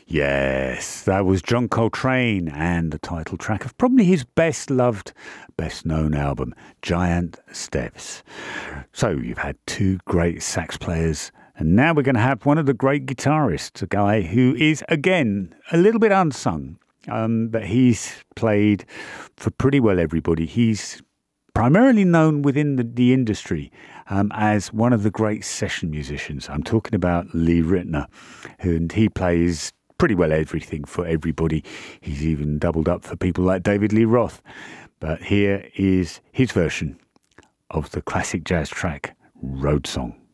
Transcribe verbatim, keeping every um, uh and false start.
Yes, that was John Coltrane and the title track of probably his best loved, best known album, Giant Steps. So you've had two great sax players, and now we're going to have one of the great guitarists, a guy who is, again, a little bit unsung, um, but he's played for pretty well everybody. He's primarily known within the, the industry um, as one of the great session musicians. I'm talking about Lee Ritenour, who, and he plays pretty well everything for everybody. He's even doubled up for people like David Lee Roth. But here is his version of the classic jazz track, Road Song.